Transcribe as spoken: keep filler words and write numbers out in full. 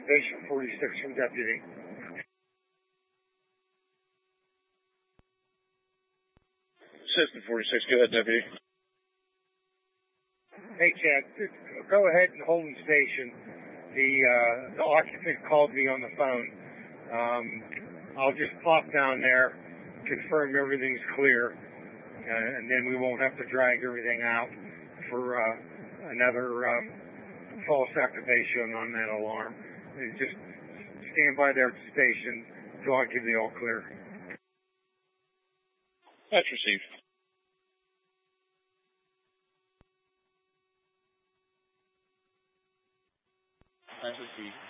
Station forty-six from Deputy. System forty-six, go ahead, Deputy. Hey, Chad, go ahead and hold the station. The, uh, the occupant called me on the phone. Um, I'll just pop down there, confirm everything's clear, uh, and then we won't have to drag everything out for uh, another uh, false activation on that alarm. And just stand by there at the station until I give the all clear. That's received. That's received.